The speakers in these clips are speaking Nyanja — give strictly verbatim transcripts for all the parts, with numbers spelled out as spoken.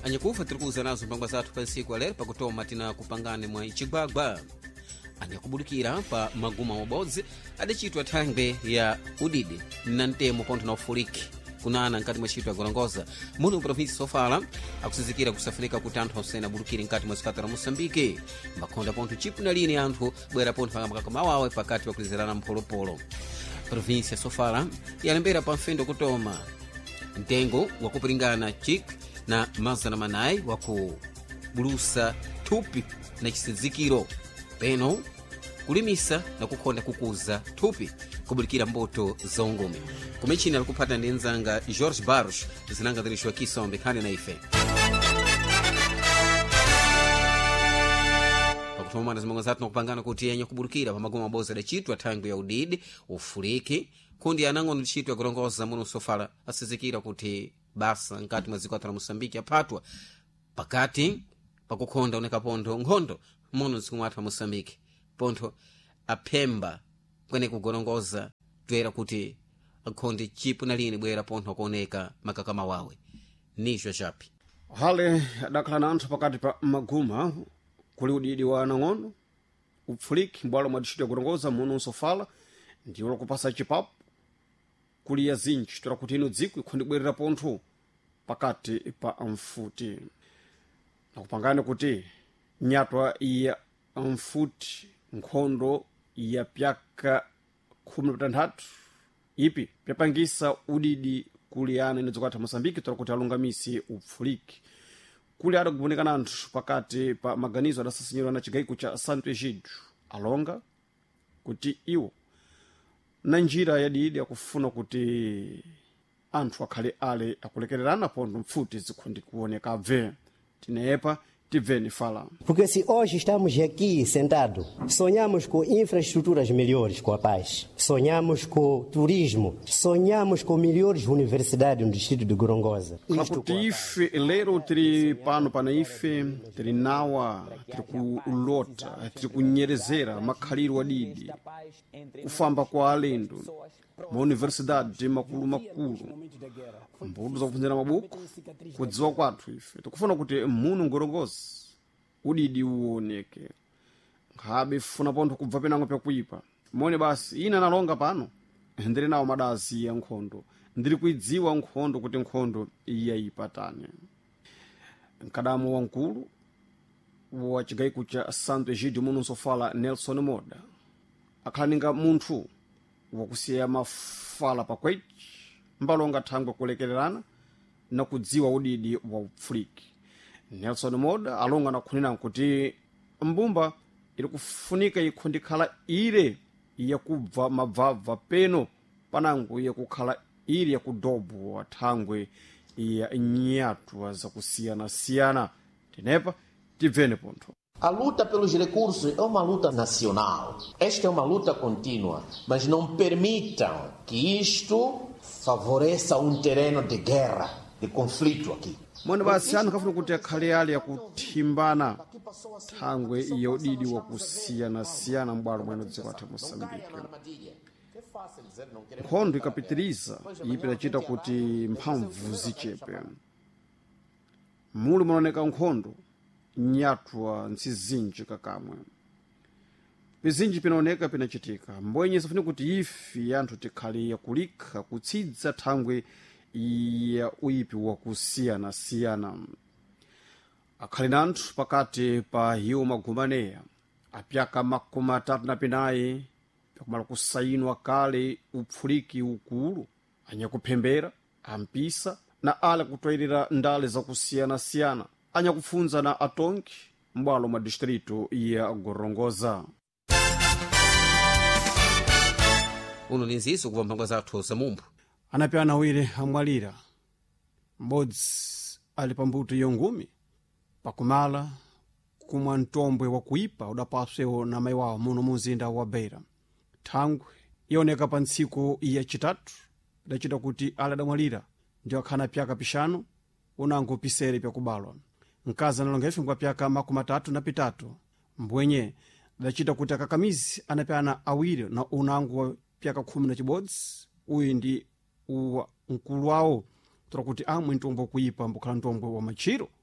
anyakufa tirikuza nazo mpangwa zathu pa nsiku alero pakutoma tina kupangane mwa Chigwagwa. Anyakubudikira pa maguma mabodzi adachitwa thangwe ya udidi na ntemo ponto na ufuliki kunana nkati mwa chito ya Gorongosa. Muno provinsi Sofala akusizikira kusafunika kuti anthu ausena budukiri nkati mwa zikatala Mosambike. Makonda ponto chipu na lini anthu bwera ponto pangamaka mawawe pakati wa kulizirana mpolopolo. Provinsi ya Sofala yalembera pa mfendo kutoma ntengo wakupiringana chik na mazana manai waku bulusa tupi na chisizikiro peno kulimisa na kukonda kukuza tupi kubulikira mboto za ungumi. Kumechini alikupata ndenzanga George Barros zinanga dhirishwa kisombe kani na ife. Pakutoma na zimonga zatu na kupangana kuti yenye kuburukira pa magoma boza da chitwa tangu ya udidi ufuliki kundi anango ni chitwa Gorongosa muno Sofala asizikira kuti basa nkati maziko atala Mosambiki apatwa pakati pakukonda uneka pondo ngondo muno zikumata Mosambiki ponto apemba kwene kugorongoza twera kuti akonde chipu na lini bwera ponto kuoneka makakama wawe nisho chapi hale adakhala na anthu pakati pa maguma kuli udidi wa anang'ono upfuliki mbwalo mwa distrito ya Gorongosa muno Sofala ndiyo kupasa chipapu kuli ya zinji tora kuti ino dziko ikhondibwerera pontho pakati pa amfuti na kupangane kuti nyatwa ya amfuti nkhondo ya pyaka khumi na patanthatu ipi pyapangisa udidi kuli ana ino dziko atha Mosambiki tora kuti alungamisi upfuliki kuli ada kuponekana anthu pakati pa maganizo adasasinyiwa na chigaiko cha Santo Egidio alonga kuti iwo na njira ya didi ya kufuna kuti anthu akhale ale akulekererana pondo mfuti zikhundi kuoneka abve tinepa tiveni fala. Porque se hoje estamos aqui sentados, sonhamos com infraestruturas melhores com a paz, sonhamos com turismo, sonhamos com melhores universidades no distrito de Gorongosa. Kuti ife lero tiri pano pana ife tiri nawa tiri kulota tiri kunyerezera makhaliro wa didi kufamba kwa alendo ma universidade makulu makulu mbudu za kufunzira mabuku kudziwa kwathu ife tikufuna kuti muno Gorongosa udidi uoneke nkhabe funa pontho kubva penango pyakuipa mone basi ina nalonga pano ndiri nawo madazi ya nkhondo ndiri kuidziwa nkhondo kuti nkhondo iyayipatane. Nkadamu wankulu wa chigaiko cha Santo Egidio muno Sofala Nelson Moda akhaninga munthu wakusiya mafala pakweti mbalonga thangwe kulekererana na kudziwa udidi wa upfuliki. Nelson Moda alonga na kunena kuti mbumba ili kufunika ikhondikhala ire ya kubva mabvabva peno panango ya kukhala ire ya kudobu wa thangwe ya nyatwa za kusiyana siyana tinepa tivene pontho. A luta pelos recursos é uma luta nacional. Esta é uma luta contínua, mas não permitam que isto favoreça um terreno de guerra, de conflito aqui. Mwene basi anu kafuna kuti akhale ali ya kuthimbana thangwe ya udidi wa kusiyana siyana mbwalo mwene dziko atha Mosambike. Nkhondo ikapitiriza ipi dachita kuti mphamvu zichepe. Muli munaoneka nkhondo nyatwa nsizinji kakamwe pizinji pinaoneka pinachitika mbwenye sifuni kuti ifi anthu tikhali ya kulika kutsidza thangwe ya uipi wa kusiyana siyana. Akhali na anthu pakati pa hiwo magumaneya apyaka makumi atatu na pinayi pakumala kusayinwa kale upfuliki ukulu anyakuphembera ampisa na ale kutwairira ndale za kusiyana siyana anyakufunza na atongi mbwalo mwa distrito ya Gorongosa. Uno ninziso kuva mpangwa zathu za mumbu anapyana wire amwalira mbodzi ali pambuto yongumi pakumala kumwa ntombwe wa kuipa udapaswewo na mai wawo muno muzinda wa Beira. Thangwe ioneka pa ntsiku ya chitatu idachita kuti ala adamwalira ndiyo akhana pyaka pishanu unango pisere pyakubalwa. Mkazi analonga ife ngwa pyaka makumi atatu na pitatu mbwenye idachita kuti akakamizi anapyana awiri na unango wa pyaka khumi na chibodzi uyu ndi uwa mkulu wawo tora kuti amwe ntombo kuipa mbukhala ntombo wa machiro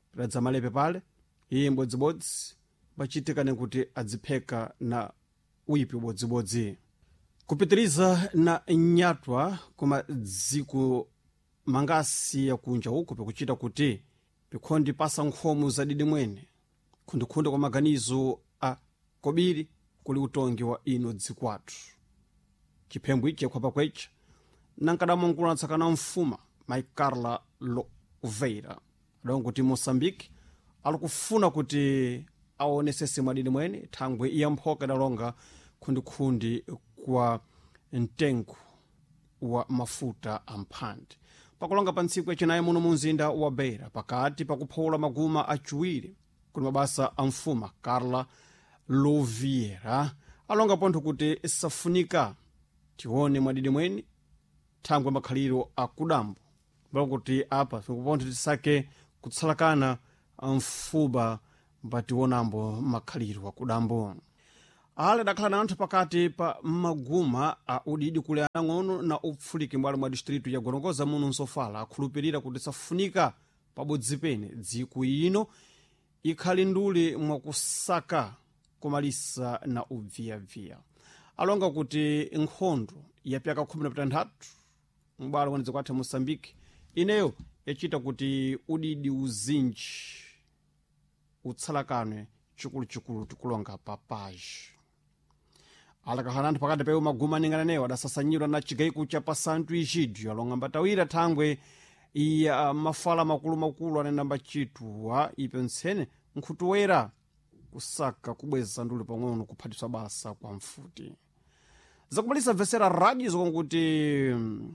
piradza malepe pale iye mbodzibodzi pachitikane kuti adzipheka na uipi ubodzibodzi. Kupitiriza na nyatwa kuma dziko mangasi ya kunja uko pekuchita kuti pikhondi pasa nkhomu za didi mwene khundikhunde kwa maganizo a kobiri kuli utongi wa ino dzikwatu. Chiphembu ichi yakhwapa kwecha nankadamangula tsakana mfuma Mai Carla Louveira adonga kuti Moçambique alikufuna kuti aonesese mwadidi mwene thangwe iya mphoka dalonga khundikhundi kwa ntengo wa mafuta amphande pakulonga pa ntsiku yachinayi muno mu mzinda wa Beira pakati pakuphawula maguma achiwiri kuli mabasa a mfuma Carla Louveira alonga pontho kuti safunika tione mwadidi mwene thangwe makhaliro akudambo kuti apa pontho tisake kutsalakana mfuba mpationambo makhaliro akudambo. Ale dakhala na anthu pakati pa maguma a udidi kule anang'ono na upfuliki mbali mwa distritu ya Gorongosa muno Nsofala akhulupirira kuti safunika pabodzi pene dziko ino ikhali nduli mwakusaka kumalisa na ubviyabviya. Alonga kuti nkhondo ya pyaka khumi na pitanthatu mbali mwa dzikwatha Moçambique ineyo yachita kuti udidi uzinji utsalakanwe chikulu-chikulu tikulonga papaji. Alakakhala anthu pakati pewo maguma ningananewo adasasanyidwa na chigaiko cha Pasanto Egidio alonga mbatawira thangwe iya mafala makulu-makulu anenamba chituwa ipe ntsene nkhutuwera kusaka kubweza nduli pang'ono kuphatiswa basa kwa mfuti. Zakubalisa vesera radio zokonguti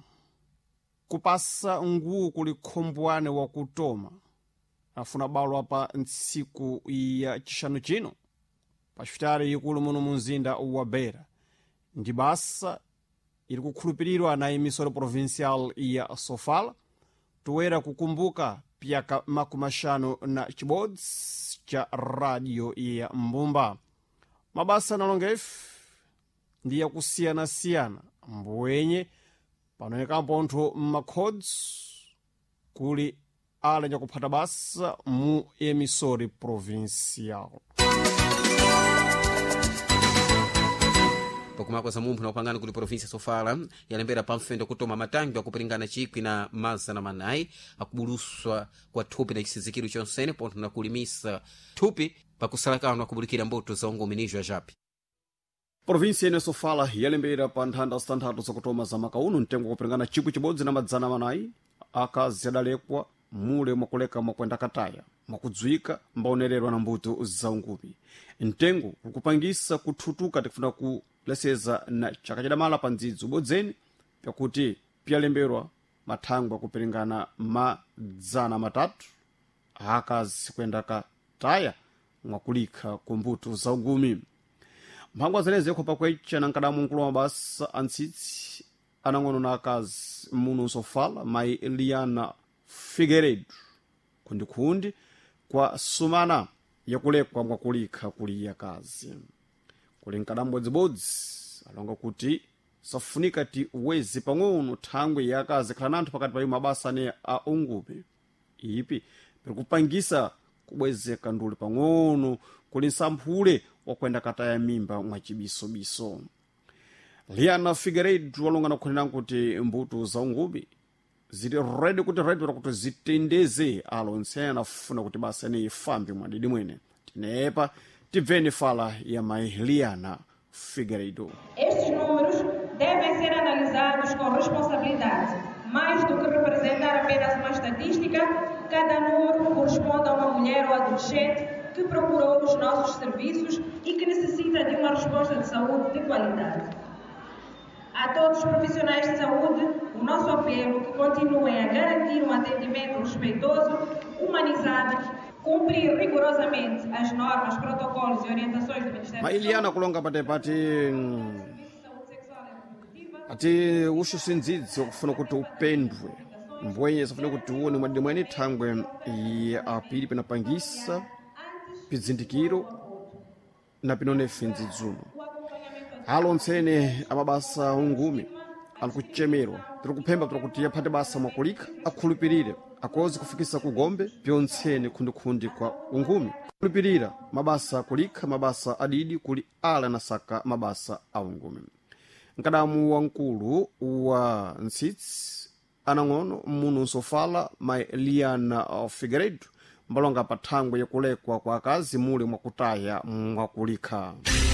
kupasa nguu kuli khombwane wa kutoma afuna balo apa ntsiku ya chishanu chino pachitari ikulu muno mumzinda wa Beira ndi basa ili kukhulupirirwa na emisora provincial ya Sofala tuwera kukumbuka pyaka makumashano na chibodzi cha radio ya Mbumba. Mabasa nalongefu ndiya kusiyana-siyana mbwenye panoeka pontho makhodzi kuli ala nyakuphata basa mu emisori provincial. pakumako za mumphu na kupangana kuli provinsia Sofala yalembera pamfendo kutoma matangi akupiringana chikwi na maza na manayi akubuluswa kwa thupi na chisizikiro chonsene pontho na kulimisa thupi pakusalakano akubulikira mbuto za ungominijo ya japi. Provinsia ine Sofala yalembera pa nthanda zitanthatu zakutoma za makauno mtengo kupiringana chikwi chibodzi na madzana manayi akazi adalekwa mule mwakuleka mwakwenda kataya mwakudzwika mbaonererwa na mbuto za ungumi. Ntengo kukupangisa kuthutuka tikufuna kuleseza na chaka chadamala pa ndzidzi ubodzeni pyakuti pyalemberwa mathangwe akupiringana madzana matatu akazi kwenda kataya mwakulika kumbuto za ungumi. Mphangwa zeneze yakhopa kwecha na nkadamu mkulu wa mabasa antsitsi anang'ono na akazi muno Sofala Mai Eliana Figueiredo kundi-kundi kwa sumana yakulekwa mwakulika kuli yakazi. Kuli nkadamu bodzibodzi alonga kuti safunika ti uwezi pang'ono thangwe yakazi khala nanthu pakati pa mabasa ne a ungumi. Ipi pirikupangisa kubwezeka nduli pang'ono kuli nsamphule wakwenda kataya mimba mwachibiso-biso. Liana Figueiredo walonga na kukhonera kuti mbuto za ungumi zili ready kuti ready kuti zitendeze alo nsena afuna kuti basa ne ifambe mwadidi mwene. Tinepa tibveni fala ya Mai Liana Figueiredo. Estes números devem ser analisados com responsabilidade. Mais do que representar apenas uma estatística, cada número corresponde a uma mulher ou adolescente que procurou os nossos serviços e que necessita de uma resposta de saúde de qualidade. A todos os profissionais de saúde, o nosso apelo que continuem a garantir um atendimento respeitoso, humanizado, cumprir rigorosamente as normas, protocolos e orientações do Ministério Mai Liana kulonga pate pati ati usho sindzidzi wakufuna kuti upendwe mbwenye safuna kuti uone mwadidi mwene thangwe ya apiri pinapangisa pizindikiro na pinonefe ndzidzuno. Halo ntsene amabasa ungumi alikuchemerwa tiri kuphemba tiri kuti yaphate basa mwakulika akhulupirire akozi kufikisa kugombe pyontseni khundikhundi kwa ungumi kulipirira mabasa kulikha mabasa adidi kuli ala na saka mabasa a ungumi. Nkadamu wankulu wa Ntsitsi anang'ono munu nsofala mai Liana Figueiredo mbalonga pa thangwe yakulekwa kwa akazi mule mwakutaya mwakulikha.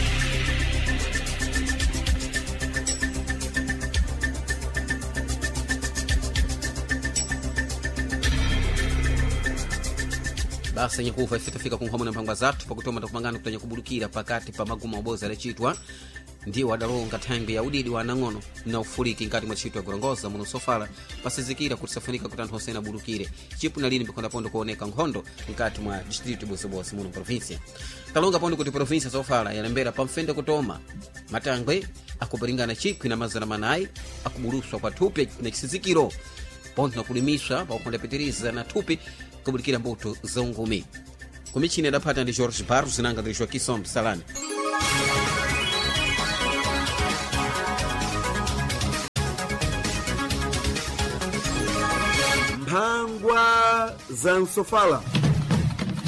basa nyakufa ifitafika kunkhamo na mpangwa zathu pakutoma takupangana kutanya kubulukira pakati pa maguma oboza adachitwa ndiwo adalonga thangwe ya udidi wa anang'ono na ufuliki nkati mwa ntchito ya kulongoza muno sofala pasizikira kuti safunika kuti anthu onse abulukire chipu na lini pikhondapondo kuoneka nkhondo nkati mwa district bosibose muno provinsia talonga pondo kuti provinsia sofala yalembera pamfende kutoma matangwe akupiringana chikwi na mazana manayi akubuluswa kwa thupi na chisizikiro pondo na kulimiswa pakukhondapitiriza na thupi kubulikira mbuto za ungumi. Kumichini adapata ndi George Barros zinanga dhishwa Kisombe Salani. Mpangwa za Nsofala.